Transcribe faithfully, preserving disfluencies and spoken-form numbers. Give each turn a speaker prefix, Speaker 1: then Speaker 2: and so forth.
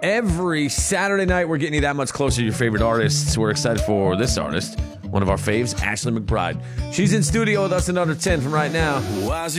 Speaker 1: Every Saturday night, we're getting you that much closer to your favorite artists. We're excited for this artist, one of our faves, Ashley McBryde. She's in studio with us in under ten from right now.